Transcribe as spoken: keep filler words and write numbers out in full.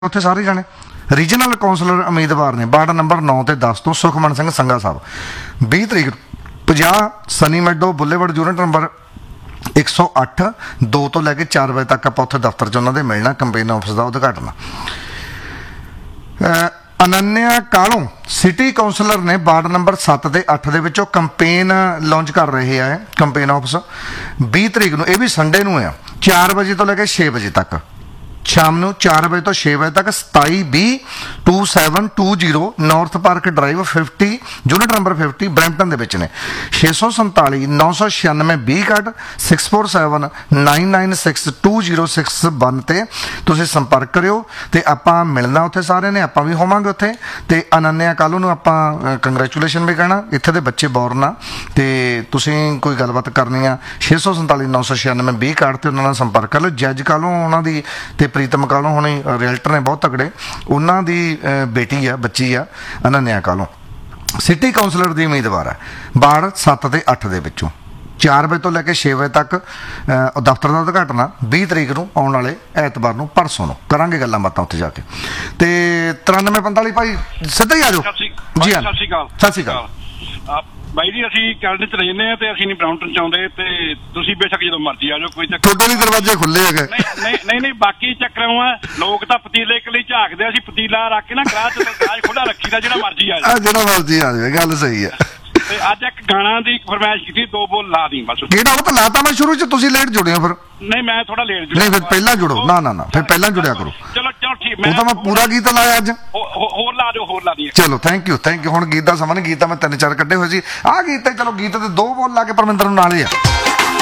ਉੱਥੇ ਸਾਰੇ ਜਾਣੇ ਰੀਜਨਲ ਕੌਂਸਲਰ ਉਮੀਦਵਾਰ ਨੇ ਵਾਰਡ ਨੰਬਰ ਨੌ ਤੇ ਦਸ ਤੋਂ ਸੁਖਮਨ ਸਿੰਘ ਸੰਘਾ ਸਾਹਿਬ ਵੀਹ ਤਰੀਕ ਪੰਜਾਹ ਸਨੀ ਮੈਡੋ ਬੁੱਲੇਵਰਡ ਯੂਨਿਟ ਨੰਬਰ ਇੱਕ ਸੌ ਅੱਠ ਦੋ ਤੋਂ ਲੈ ਕੇ ਚਾਰ ਵਜੇ ਤੱਕ ਆਪਾਂ ਉੱਥੇ ਦਫ਼ਤਰ 'ਚ ਉਹਨਾਂ ਦੇ ਮਿਲਣਾ ਕੰਪੇਨ ਆਫਿਸ ਦਾ ਉਦਘਾਟਨ। ਅਨੰਨਿਆ ਕਾਲੋਂ ਸਿਟੀ ਕੌਂਸਲਰ ਨੇ ਵਾਰਡ ਨੰਬਰ ਸੱਤ ਤੇ ਅੱਠ ਦੇ ਵਿੱਚੋਂ ਕੰਪੇਨ ਲਾਂਚ ਕਰ ਰਹੇ ਆ ਕੰਪੇਨ ਆਫਿਸ ਵੀਹ ਤਰੀਕ ਨੂੰ, ਇਹ ਵੀ ਸੰਡੇ ਨੂੰ ਆ, ਚਾਰ ਵਜੇ ਤੋਂ ਲੈ ਕੇ ਛੇ ਵਜੇ ਤੱਕ ਸ਼ਾਮ ਨੂੰ ਚਾਰ ਵਜੇ ਤੋਂ ਛੇ ਵਜੇ ਤੱਕ ਸਤਾਈ ਵੀਹ to seven two zero north park drive fifty unit number fifty Brampton ਦੇ ਵਿੱਚ ਨੇ। ਛੇ ਸੌ ਸੰਤਾਲੀ ਨੌ ਸੌ ਛਿਆਨਵੇਂ ਵੀਹ ਕੱਟ six four seven nine nine six two zero six one 'ਤੇ ਤੁਸੀਂ ਸੰਪਰਕ ਕਰਿਓ ਅਤੇ ਆਪਾਂ ਮਿਲਣਾ ਉੱਥੇ ਸਾਰਿਆਂ ਨੇ, ਆਪਾਂ ਵੀ ਹੋਵਾਂਗੇ ਉੱਥੇ। ਅਤੇ ਅਨੰਨਿਆ ਕਾਲੂ ਨੂੰ ਆਪਾਂ ਕੰਗਰੈਚੂਲੇਸ਼ਨ ਵੀ ਕਹਿਣਾ, ਇੱਥੇ ਦੇ ਬੱਚੇ ਬੋਰਨ ਆ ਅਤੇ ਤੁਸੀਂ ਕੋਈ ਗੱਲਬਾਤ ਕਰਨੀ ਆ ਛੇ ਸੌ ਸੰਤਾਲੀ ਨੌ ਸੌ ਛਿਆਨਵੇਂ ਵੀਹ ਕੱਟ 'ਤੇ ਉਹਨਾਂ ਨਾਲ ਸੰਪਰਕ ਕਰ ਲਓ। ਜੱਜ ਕਾਲੋਂ ਉਹਨਾਂ ਦੀ ਅਤੇ ਪ੍ਰੀਤਮ ਕਾਲੋਂ ਹੁਣੀ ਰਿਐਲਟਰ ਨੇ ਬਹੁਤ ਤਕੜੇ, ਉਹਨਾਂ ਦੀ ਬੇਟੀ ਆ ਬੱਚੀ ਆ ਅਨੰਨਿਆ ਕਾਲੋਂ ਸਿਟੀ ਕੌਂਸਲਰ ਦੀ ਉਮੀਦਵਾਰ ਹੈ ਵਾਰਡ ਸੱਤ ਤੇ ਅੱਠ ਦੇ ਵਿੱਚੋਂ। ਚਾਰ ਵਜੇ ਤੋਂ ਲੈ ਕੇ ਛੇ ਵਜੇ ਤੱਕ ਦਫ਼ਤਰ ਦਾ ਉਦਘਾਟਨ ਆ ਵੀਹ ਤਰੀਕ ਨੂੰ, ਆਉਣ ਵਾਲੇ ਐਤਵਾਰ ਨੂੰ, ਪਰਸੋਂ ਨੂੰ ਕਰਾਂਗੇ ਗੱਲਾਂ ਬਾਤਾਂ ਉੱਥੇ ਜਾ ਕੇ। ਤੇ ਤਰਾਨਵੇਂ ਪੰਤਾਲੀ ਭਾਈ ਸਿੱਧਾ ਹੀ ਆ ਜਾਓ ਜੀ। ਹਾਂ, ਸਤਿ ਸ਼੍ਰੀ ਅਕਾਲ। ਸਤਿ ਸ਼੍ਰੀ ਅਕਾਲ ਬਾਈ ਜੀ, ਅਸੀਂ ਕੈਨੇਡਾ ਚ ਰਹਿੰਦੇ ਆ ਤੇ ਅਸੀਂ ਨਹੀਂ ਬਰਾਂਪਟਨ ਚ ਆਉਂਦੇ, ਤੇ ਤੁਸੀਂ ਬੇਸ਼ੱਕ ਜਦੋਂ ਮਰਜ਼ੀ ਆ ਜਾਓ, ਕੋਈ ਚੱਕਰ ਤੁਹਾਡੇ ਵੀ ਦਰਵਾਜ਼ੇ ਖੁੱਲੇ ਹੈਗੇ। ਨਹੀਂ ਨਹੀਂ ਨਹੀਂ ਬਾਕੀ ਚੱਕਰ ਆ, ਲੋਕ ਤਾਂ ਪਤੀਲੇ ਇੱਕ ਲਈ ਝਾਕਦੇ, ਅਸੀਂ ਪਤੀਲਾ ਰੱਖ ਕੇ ਨਾ ਗਲਾਸ ਚ ਗਲਾਸ ਖੁੱਲਾ ਰੱਖੀਦਾ, ਜਿਹੜਾ ਮਰਜ਼ੀ ਆ ਜਾਏ। ਜਿਹੜਾ ਮਰਜ਼ੀ ਆ ਜਾਵੇ, ਗੱਲ ਸਹੀ ਹੈ। ਤੇ ਅੱਜ ਇੱਕ ਗਾਣਾ ਦੀ ਫਰਮਾਇਸ਼ ਕੀਤੀ, ਦੋ ਬੋਲ ਲਾ ਦੀ ਬਸ। ਕਿਹੜਾ? ਉਹ ਤਾਂ ਲਾਤਾ ਮੈਂ ਸ਼ੁਰੂ ਚ, ਤੁਸੀਂ ਲੇਟ ਜੁੜੇ ਹੋ ਫਿਰ। ਨਹੀਂ ਮੈਂ ਥੋੜਾ ਲੇਟ ਜੁੜਿਆ। ਨਹੀਂ ਫਿਰ ਪਹਿਲਾਂ ਜੁੜੋ, ਨਾ ਨਾ ਨਾ ਫਿਰ ਪਹਿਲਾਂ ਜੁੜਿਆ ਕਰੋ। ਚਲੋ ਚਲੋ ਠੀਕ, ਉਹ ਤਾਂ ਮੈਂ ਪੂਰਾ ਗੀਤ ਲਾਇਆ ਅੱਜ। ਹੋਰ ਲਾ ਦਿਓ, ਹੋਰ ਲਾ ਦੀ। ਚਲੋ ਥੈਂਕ ਯੂ ਥੈਂਕ ਯੂ। ਹੁਣ ਗੀਤ ਦਾ ਸਮਾਂ ਨਹੀਂ, ਗੀਤ ਤਾਂ ਮੈਂ ਤਿੰਨ ਚਾਰ ਕੱਢੇ ਹੋਏ ਸੀ। ਆਹ ਗੀਤ ਤੇ ਚਲੋ ਗੀਤ ਤੇ ਦੋ ਬੋਲ ਲਾ ਕੇ ਪਰਮਿੰਦਰ ਨੂੰ ਨਾਲੇ ਆ।